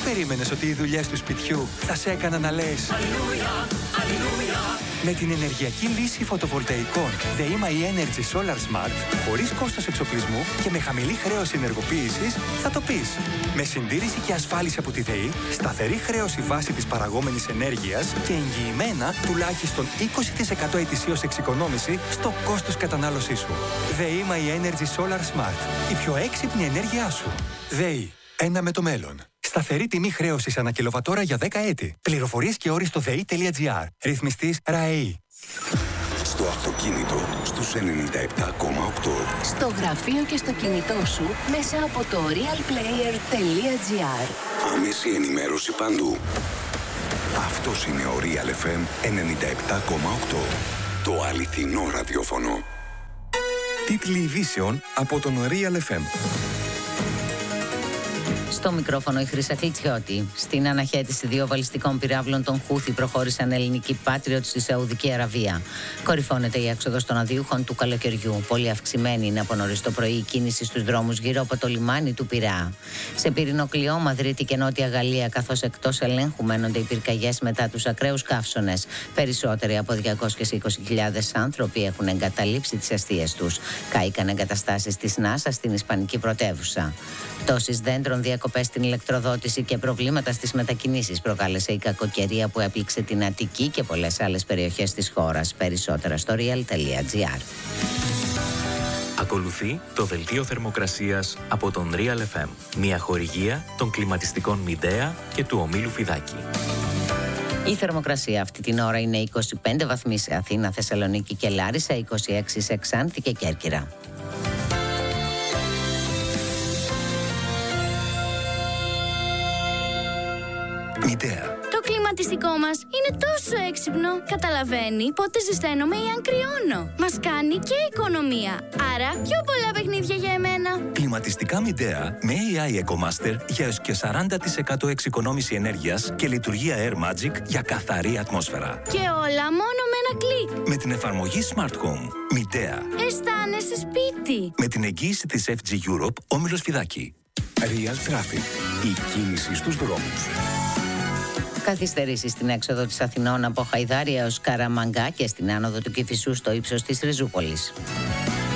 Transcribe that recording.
περίμενες ότι οι δουλειές του σπιτιού θα σε έκαναν να λες Αλληλούια, αλληλούια? Με την ενεργειακή λύση φωτοβολταϊκών ΔΕΗ My Energy Solar Smart, χωρίς κόστος εξοπλισμού και με χαμηλή χρέωση ενεργοποίησης, θα το πεις. Με συντήρηση και ασφάλιση από τη ΔΕΗ, σταθερή χρέωση βάση της παραγόμενης ενέργειας και εγγυημένα τουλάχιστον 20% ετησίως εξοικονόμηση στο κόστος κατανάλωσής σου. ΔΕΗ My Energy Solar Smart. Η πιο έξυπνη ενέργειά σου. ΔΕΗ. Ένα με το μέλλον. Σταθερή τιμή χρέωσης ανά κιλοβατόρα για 10 έτη. Πληροφορίες και όροι στο ΔΕΗ.gr. Ρυθμιστής ΡΑΕΗ. Στο αυτοκίνητο στους 97,8. Στο γραφείο και στο κινητό σου μέσα από το realplayer.gr. Άμεση ενημέρωση παντού. Αυτός είναι ο Real FM 97,8. Το αληθινό ραδιόφωνο. Τίτλοι ειδήσεων από τον Real FM. Στο μικρόφωνο η Χρύσα Χλιτσιώτη. Στην αναχέτηση 2 βαλιστικών πυράβλων των Χούθη προχώρησαν ελληνικοί Patriot στη Σαουδική Αραβία. Κορυφώνεται η έξοδος των αδίουχων του καλοκαιριού. Πολύ αυξημένη είναι από νωρίς το πρωί η κίνηση στους δρόμους γύρω από το λιμάνι του Πειραιά. Σε πυρηνοκλειό Μαδρίτη και Νότια Γαλλία, καθώς εκτός ελέγχου μένονται οι πυρκαγιές μετά τους ακραίους καύσονες. Περισσότεροι από 220.000 άνθρωποι έχουν εγκαταλείψει τις εστίες τους. Κάηκαν εγκαταστάσεις της NASA στην Ισπανική πρωτεύουσα. Πτώσεις δέντρων, διακοπές στην ηλεκτροδότηση και προβλήματα στις μετακινήσεις προκάλεσε η κακοκαιρία που έπληξε την Αττική και πολλές άλλες περιοχές της χώρας. Περισσότερα στο real.gr. Ακολουθεί το δελτίο θερμοκρασίας από τον Real FM. Μια χορηγία των κλιματιστικών Μιντέα και του ομίλου Φιδάκη. Η θερμοκρασία αυτή την ώρα είναι 25 βαθμοί σε Αθήνα, Θεσσαλονίκη και Λάρισα, 26 σε Ξάνθη και Κέρκυρα. Μητέα. Το κλιματιστικό μας είναι τόσο έξυπνο. Καταλαβαίνει πότε ζεσταίνομαι ή αν κρυώνω. Μας κάνει και οικονομία. Άρα πιο πολλά παιχνίδια για εμένα. Κλιματιστικά Μητέα με AI EcoMaster για έως και 40% εξοικονόμηση ενέργειας και λειτουργία Air Magic για καθαρή ατμόσφαιρα. Και όλα μόνο με ένα κλικ. Με την εφαρμογή Smart Home. Μητέα. Αισθάνεσαι σπίτι. Με την εγγύηση της FG Europe, όμιλος Φιδάκη. Real Traffic. Η κίνηση στους δρόμους. Καθυστερήσεις στην έξοδο της Αθηνών από Χαϊδάρια έως Καραμαγκά και στην άνοδο του Κηφισού στο ύψος της Ριζούπολης.